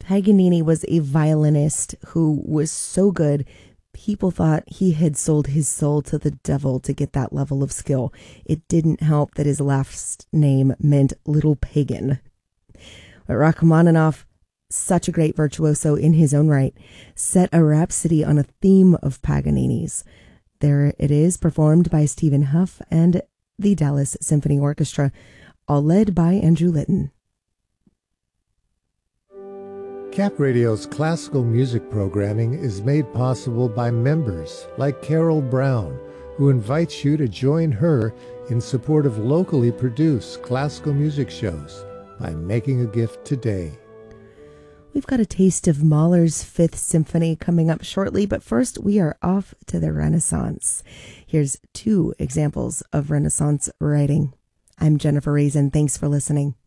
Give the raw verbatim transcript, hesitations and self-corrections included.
Paganini was a violinist who was so good, people thought he had sold his soul to the devil to get that level of skill. It didn't help that his last name meant little pagan. But Rachmaninoff, such a great virtuoso in his own right, set a rhapsody on a theme of Paganini's. There it is, performed by Stephen Huff and the Dallas Symphony Orchestra, all led by Andrew Litton. Cap Radio's classical music programming is made possible by members like Carol Brown, who invites you to join her in support of locally produced classical music shows by making a gift today. We've got a taste of Mahler's Fifth Symphony coming up shortly, but first we are off to the Renaissance. Here's two examples of Renaissance writing. I'm Jennifer Raisin. Thanks for listening.